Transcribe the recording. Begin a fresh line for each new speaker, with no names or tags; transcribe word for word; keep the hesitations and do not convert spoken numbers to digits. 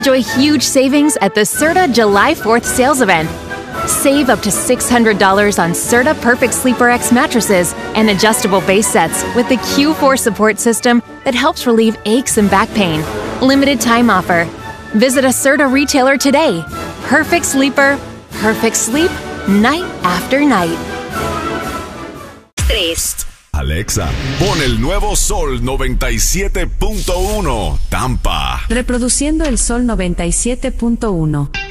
Enjoy huge savings at the Serta July fourth sales event. Save up to six hundred dollars on Serta Perfect Sleeper X mattresses and adjustable base sets with the Q four support system that helps relieve aches and back pain. Limited time offer. Visit a Serta retailer today. Perfect sleeper, perfect sleep, night after night.
Tres.
Alexa, pon el nuevo Sol noventa y siete punto uno, Tampa.
Reproduciendo el Sol noventa y siete punto uno.